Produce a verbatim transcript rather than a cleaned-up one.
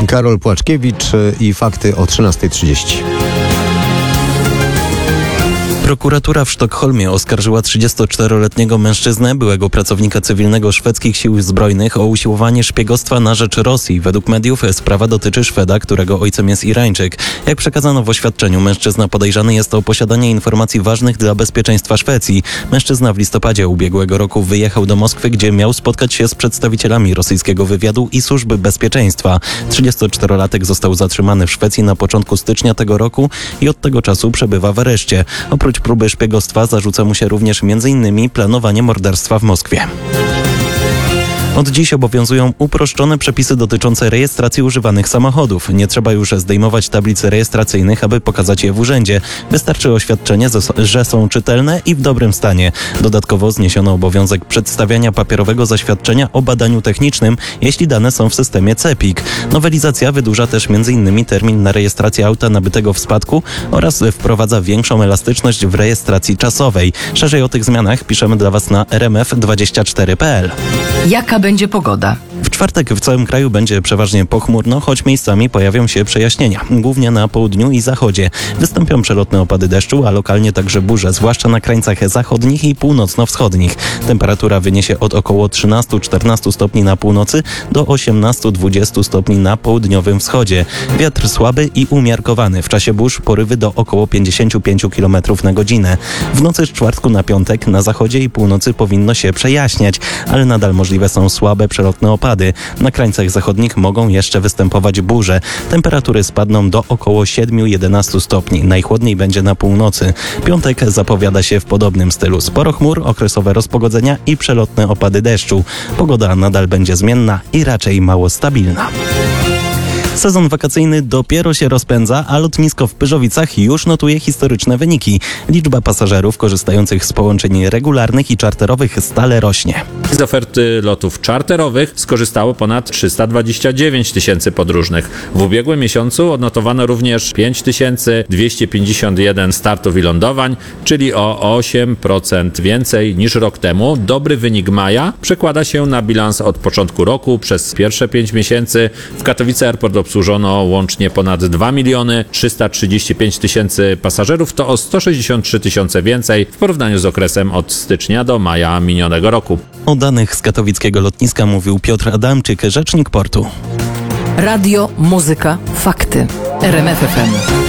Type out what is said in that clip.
Karol Płaczkiewicz i fakty o trzynasta trzydzieści. Prokuratura w Sztokholmie oskarżyła trzydziestoczteroletniego mężczyznę, byłego pracownika cywilnego szwedzkich sił zbrojnych, o usiłowanie szpiegostwa na rzecz Rosji. Według mediów sprawa dotyczy Szweda, którego ojcem jest Irańczyk. Jak przekazano w oświadczeniu, mężczyzna podejrzany jest o posiadanie informacji ważnych dla bezpieczeństwa Szwecji. Mężczyzna w listopadzie ubiegłego roku wyjechał do Moskwy, gdzie miał spotkać się z przedstawicielami rosyjskiego wywiadu i służby bezpieczeństwa. trzydziestoczterolatek został zatrzymany w Szwecji na początku stycznia tego roku i od tego czasu przebywa w areszcie. Oprócz próby szpiegostwa zarzuca mu się również między innymi planowanie morderstwa w Moskwie. Od dziś obowiązują uproszczone przepisy dotyczące rejestracji używanych samochodów. Nie trzeba już zdejmować tablic rejestracyjnych, aby pokazać je w urzędzie. Wystarczy oświadczenie, że są czytelne i w dobrym stanie. Dodatkowo zniesiono obowiązek przedstawiania papierowego zaświadczenia o badaniu technicznym, jeśli dane są w systemie CEPiK. Nowelizacja wydłuża też między innymi termin na rejestrację auta nabytego w spadku oraz wprowadza większą elastyczność w rejestracji czasowej. Szerzej o tych zmianach piszemy dla Was na r m f dwadzieścia cztery kropka p l. Jaka będzie pogoda? W czwartek w całym kraju będzie przeważnie pochmurno, choć miejscami pojawią się przejaśnienia. Głównie na południu i zachodzie. Wystąpią przelotne opady deszczu, a lokalnie także burze, zwłaszcza na krańcach zachodnich i północno-wschodnich. Temperatura wyniesie od około trzynastu do czternastu stopni na północy do osiemnastu do dwudziestu stopni na południowym wschodzie. Wiatr słaby i umiarkowany. W czasie burz porywy do około pięćdziesięciu pięciu kilometrów na godzinę. W nocy z czwartku na piątek na zachodzie i północy powinno się przejaśniać, ale nadal możliwe są słabe przelotne opady. Na krańcach zachodnich mogą jeszcze występować burze. Temperatury spadną do około siedmiu do jedenastu stopni. Najchłodniej będzie na północy. Piątek zapowiada się w podobnym stylu. Sporo chmur, okresowe rozpogodzenia i przelotne opady deszczu. Pogoda nadal będzie zmienna i raczej mało stabilna. Sezon wakacyjny dopiero się rozpędza, a lotnisko w Pyrzowicach już notuje historyczne wyniki. Liczba pasażerów korzystających z połączeń regularnych i czarterowych stale rośnie. Z oferty lotów czarterowych skorzystało ponad trzysta dwadzieścia dziewięć tysięcy podróżnych. W ubiegłym miesiącu odnotowano również pięć tysięcy dwieście pięćdziesiąt jeden startów i lądowań, czyli o osiem procent więcej niż rok temu. Dobry wynik maja przekłada się na bilans od początku roku. Przez pierwsze pięć miesięcy w Katowice Airport obsłużono łącznie ponad dwa miliony trzysta trzydzieści pięć tysięcy pasażerów, to o sto sześćdziesiąt trzy tysiące więcej w porównaniu z okresem od stycznia do maja minionego roku. O danych z katowickiego lotniska mówił Piotr Adamczyk, rzecznik portu. Radio, muzyka, fakty. R M F F M.